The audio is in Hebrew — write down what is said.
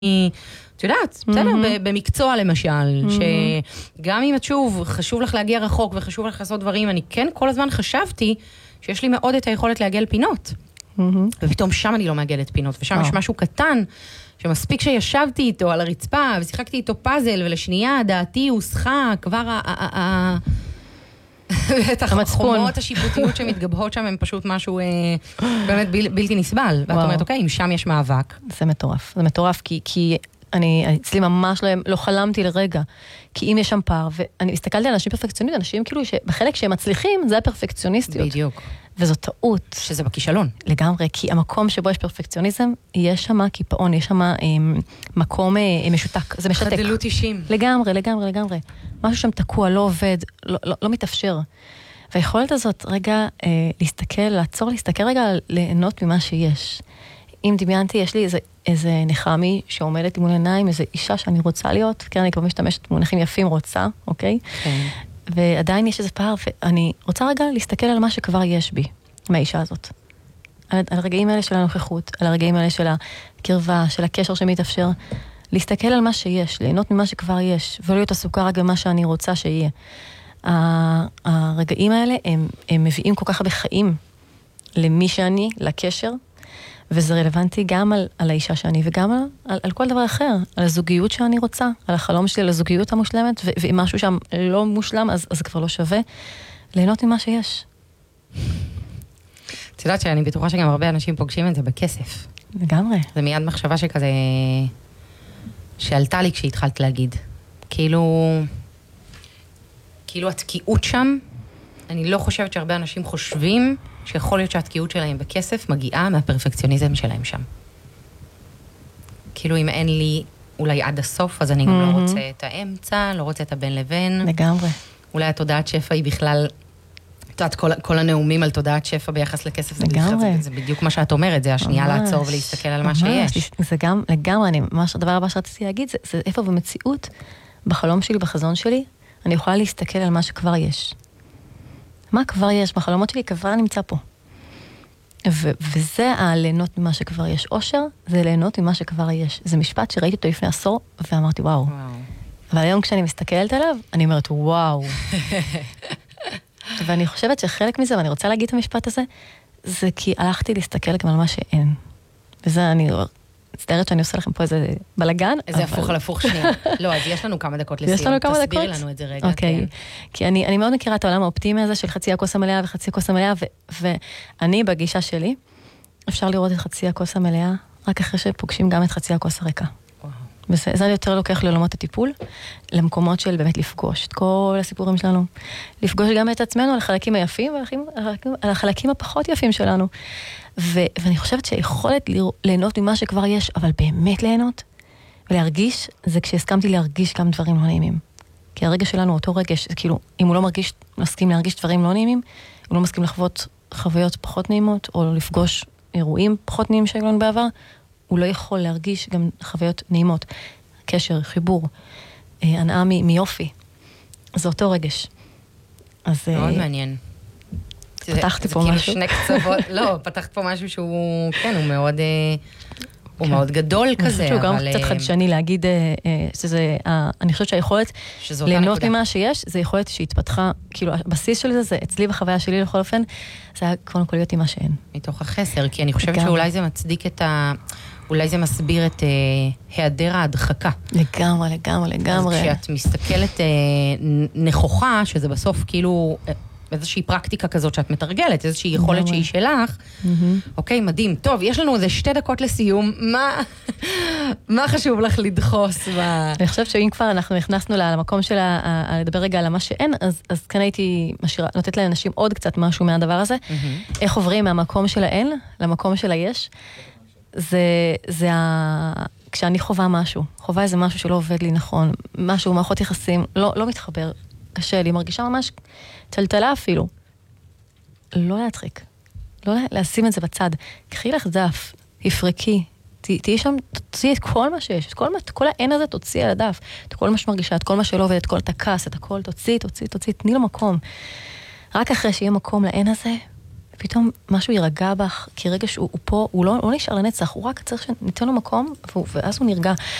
את יודעת, בסדר, במקצוע למשל, שגם אם את שוב, חשוב לך להגיע רחוק וחשוב לך לעשות דברים, אני כן כל הזמן חשבתי שיש לי מאוד את היכולת להגיע לפינות. ופתאום שם אני לא מעגלת פינות, ושם יש משהו קטן, שמספיק שישבתי איתו על הרצפה, ושיחקתי איתו פאזל, ולשנייה דעתי הוסחה, כבר בטח החומות השיפוטיות שמתגבהות שם, הם פשוט משהו באמת בלתי נסבל. ואת אומרת, אוקיי, אם שם יש מאבק. זה מטורף, זה מטורף, כי אני אצלי ממש לא חלמתי לרגע, כי אם יש שם פער, ואני הסתכלתי על אנשים פרפקציונית, אנשים כאילו שבחלק שהם מצליחים, זה הפרפקציוניסטיות. בדיוק. וזו טעות. שזה בכישלון. לגמרי, כי המקום שבו יש פרפקציוניזם, יש שם קיפאון, יש שם מקום משותק, זה משתק. חדלות אישים. לגמרי. משהו שם תקוע, לא עובד, לא מתאפשר. והיכולת הזאת רגע להסתכל, לעצור, להסתכל רגע, ליהנות ממה שיש. אם דמיינתי, יש לי איזה נחמי שעומדת מול עיניים, איזו אישה שאני רוצה להיות, כן, אני כבר משתמשת מונחים יפים, רוצה, אוקיי? כן. ועדיין יש איזה פער, ואני רוצה רגע להסתכל על מה שכבר יש בי, מהאישה הזאת. על הרגעים האלה של הנוכחות, על הרגעים האלה של הקרבה, של הקשר שמתאפשר, להסתכל על מה שיש, ליהנות ממה שכבר יש, ולא להיות עסוקה רק במה שאני רוצה שיהיה. הרגעים האלה, הם מביאים כל כך הרבה חיים למי שאני, לקשר, וזה רלוונטי גם על האישה שאני, וגם על כל דבר אחר, על הזוגיות שאני רוצה, על החלום שלי, על הזוגיות המושלמת, ואם משהו שם לא מושלם, אז זה כבר לא שווה, ליהנות ממה שיש. את יודעת שאני בטוחה שגם הרבה אנשים פוגשים את זה בכסף. לגמרי. זה מיד מחשבה שכזה, שעלתה לי כשהתחלת להגיד. כאילו התקיעות שם, אני לא חושבת שהרבה אנשים חושבים שיכול להיות שהתקיעות שלהם בכסף מגיעה מהפרפקציוניזם שלהם שם. כאילו אם אין לי אולי עד הסוף, אז אני גם לא רוצה את האמצע, לא רוצה את הבן לבן. לגמרי. אולי התודעת שפע היא בכלל, את יודעת, כל הנאומים על תודעת שפע ביחס לכסף, זה בדיוק מה שאת אומרת, זה השנייה לעצור ולהסתכל על מה שיש. זה גם לגמרי, הדבר הבא שרציתי להגיד, זה איפה במציאות, בחלום שלי, בחזון שלי, אני יכולה להסתכל על מה שכבר יש. מה כבר יש? בחלומות שלי כבר נמצא פה. וזה הליהנות ממה שכבר יש. אושר זה ליהנות ממה שכבר יש. זה משפט שראיתי אותו לפני עשור, ואמרתי וואו. אבל היום כשאני מסתכלת עליו, אני אומרת וואו. ואני חושבת שחלק מזה, ואני רוצה להגיד את המשפט הזה, זה כי הלכתי להסתכל גם על מה שאין. וזה אני מצטערת שאני עושה לכם פה איזה בלגן. איזה הפוך על הפוך שנייה. לא, אז יש לנו כמה דקות לסיום. יש לנו כמה דקות? תסבירי לנו את זה רגע. אוקיי. כי אני מאוד מכירה את העולם האופטימי הזה של חצי הכוס המלאה וחצי הכוס המלאה, ואני בגישה שלי, אפשר לראות את חצי הכוס המלאה, רק אחרי שפוגשים גם את חצי הכוס הריקה. וזה יותר לוקח לעולמות הטיפול, למקומות של באמת לפגוש את כל הסיפורים שלנו, לפגוש גם את עצמנו על החלקים היפים, על החלקים הפחות יפים שלנו. ואני חושבת שיכולת ליהנות ממה שכבר יש, אבל באמת ליהנות, ולהרגיש, זה כשהסכמתי להרגיש גם דברים לא נעימים. כי הרגע שלנו, אותו רגש, כאילו, אם הוא לא מסכים להרגיש דברים לא נעימים, הוא לא מסכים לחוות חוויות פחות נעימות, או לפגוש אירועים פחות נעימים שהיו לנו בעבר, הוא לא יכול להרגיש גם חוויות נעימות. קשר, חיבור, הנאה מיופי. זה אותו רגש. מאוד מעניין. פתחתי פה משהו. שני קצוות, לא, פתחת פה משהו שהוא, כן, הוא מאוד גדול כזה. שהוא גם קצת חדשני להגיד שזה, אני חושבת שהיכולת ליהנות ממה שיש, זה יכולת שהתפתחה, כאילו הבסיס של זה, אצלי בחוויה שלי לכל אופן, זה היה קודם כל להיות עם מה שאין. מתוך החסר, כי אני חושבת שאולי זה מצדיק אולי זה מסביר את היעדר ההדחקה. לגמרי. אז כשאת מסתכלת נכוחה, שזה בסוף כאילו איזושהי פרקטיקה כזאת שאת מתרגלת, איזושהי יכולת שהיא שלך, אוקיי, מדהים. טוב, יש לנו איזה 2 דקות לסיום. מה חשוב לך לדחוס? אני חושבת שאם כבר אנחנו נכנסנו למקום של לדבר רגע על מה שאין, אז כאן הייתי נותנת לאנשים עוד קצת משהו מהדבר הזה. איך עוברים מהמקום של האין למקום של היש? כשאני חווה איזה משהו שלא עובד לי נכון, משהו, מערכות יחסים, לא מתחבר, קשה לי, מרגישה ממש טלטלה אפילו. לא להדחיק, לא לשים את זה בצד. קחי לך דף, הפרקי, תהיי שם, תוציאי את כל מה שיש, את כל האין הזה תוציאי על הדף, את כל מה שמרגישה, את כל מה שלא עובד, את כל הכעס, את הכל, תוציאי, תני לו מקום. רק אחרי שיהיה מקום לאין הזה, פתאום משהו יירגע בך, כי רגע שהוא פה, הוא לא נשאר לנצח, הוא רק צריך שניתן לו מקום, ואז הוא נרגע.